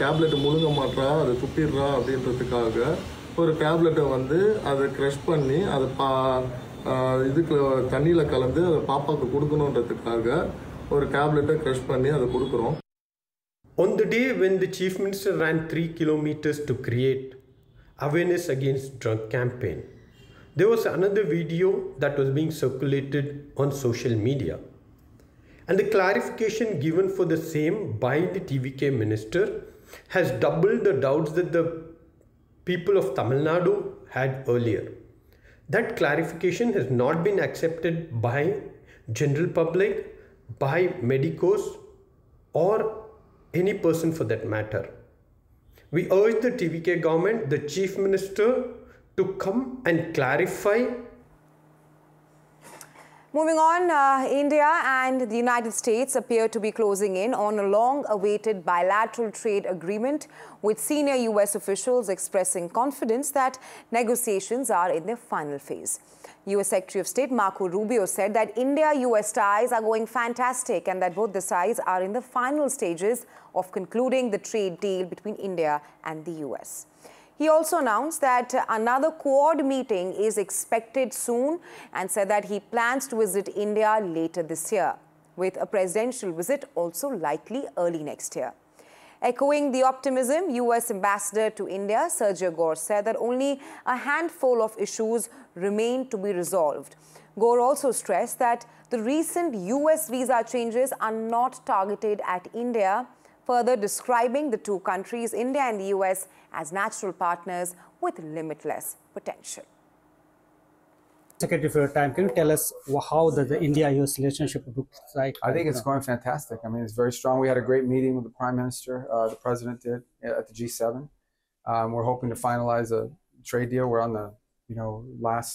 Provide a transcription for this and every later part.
Tablet முழுங்க மாட்றா, அது துப்பிடுறா அப்படின்றதுக்காக ஒரு டேப்லெட்டை வந்து அதை க்ரஷ் பண்ணி அதை இதுக்கு தண்ணியில் கலந்து அதை பாப்பாவுக்கு கொடுக்கணுன்றதுக்காக ஒரு டேப்லெட்டை க்ரஷ் பண்ணி அதை கொடுக்குறோம். On the day when the Chief Minister ran 3 kilometers to create awareness against drug campaign, there was another video that was being circulated on social media. And the clarification given for the same by the TVK minister has doubled the doubts that the people of Tamil Nadu had earlier. That clarification has not been accepted by general public, by medicos, or any person for that matter. We urge the TVK government, the Chief Minister, to come and clarify. Moving on, India and the United States appear to be closing in on a long-awaited bilateral trade agreement, with senior US officials expressing confidence that negotiations are in their final phase. US Secretary of State Marco Rubio said that India-US ties are going fantastic and that both the sides are in the final stages of concluding the trade deal between India and the US. He also announced that another Quad meeting is expected soon and said that he plans to visit India later this year, with a presidential visit also likely early next year. Echoing the optimism, US Ambassador to India, Sergio Gore, said that only a handful of issues remain to be resolved. Gore also stressed that the recent US visa changes are not targeted at India, further describing the two countries, India and the US, as natural partners with limitless potential. Secretary, for your time, can you tell us how the India-US relationship looks like? I think it's going fantastic. I mean, it's very strong. We had a great meeting with the Prime Minister, the President did, at the G7. We're hoping to finalize a trade deal. We're on the last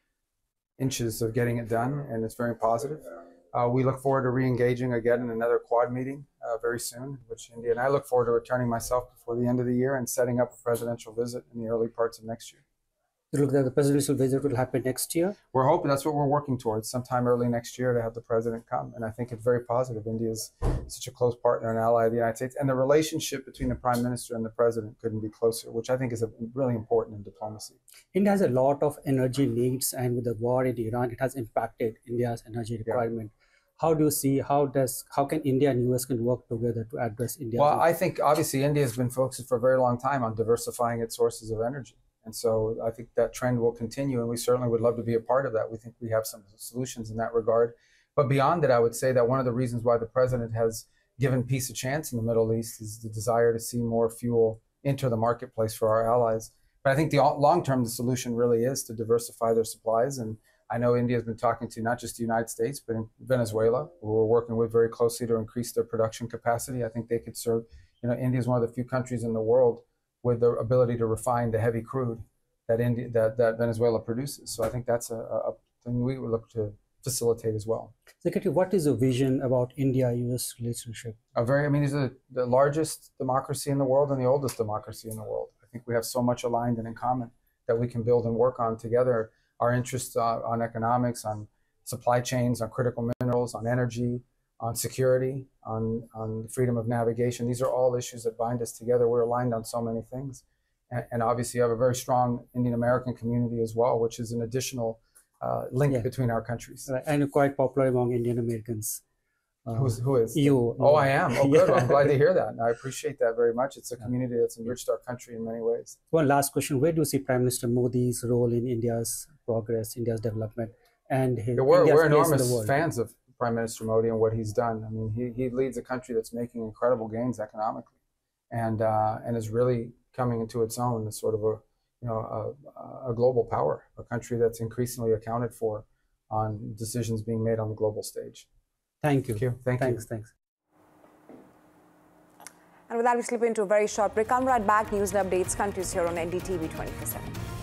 inches of getting it done, and it's very positive. We look forward to re-engaging again in another Quad meeting very soon, which India and I look forward to returning myself before the end of the year and setting up a presidential visit in the early parts of next year. You look like the presidential visit will happen next year? We're hoping, that's what we're working towards, sometime early next year to have the president come. And I think it's very positive. India is such a close partner and ally of the United States. And the relationship between the Prime Minister and the President couldn't be closer, which I think is really important in diplomacy. India has a lot of energy needs, and with the war in Iran, it has impacted India's energy requirement. Yeah. How do you see, how can India and US can work together to address India? Well, I think obviously India has been focused for a very long time on diversifying its sources of energy. And so I think that trend will continue, and we certainly would love to be a part of that. We think we have some solutions in that regard. But beyond it, I would say that one of the reasons why the president has given peace a chance in the Middle East is the desire to see more fuel enter the marketplace for our allies. But I think the long-term, the solution really is to diversify their supplies. And I know India has been talking to not just the United States, but in Venezuela, who we're working with very closely to increase their production capacity. I think they could serve, India is one of the few countries in the world with the ability to refine the heavy crude that Venezuela produces. So I think that's a thing we would look to facilitate as well. Secretary, what is your vision about India-US relationship? These are the largest democracy in the world and the oldest democracy in the world. I think we have so much aligned and in common that we can build and work on together. Our interests on economics, on supply chains, on critical minerals, on energy, on security, on freedom of navigation. These are all issues that bind us together. We're aligned on so many things. And obviously you have a very strong Indian-American community as well, which is an additional link between our countries. Right. And you're quite popular among Indian Americans. Who is? You. Oh, I am. Oh, good. I'm glad to hear that. And I appreciate that very much. It's a community that's enriched our country in many ways. One last question. Where do you see Prime Minister Modi's role in India's progress, India's development, and his we're enormous fans of Prime Minister Modi and what he's done. I mean, he leads a country that's making incredible gains economically, and is really coming into its own as sort of a global power, a country that's increasingly accounted for on decisions being made on the global stage. Thank you. Thank you. Thanks. And with that, we slip into a very short break. Come right back. News and updates continues here on NDTV 24/7.